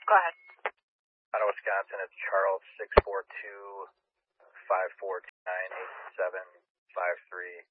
Go ahead. Out of Wisconsin, it's Charles 642-5429-8753.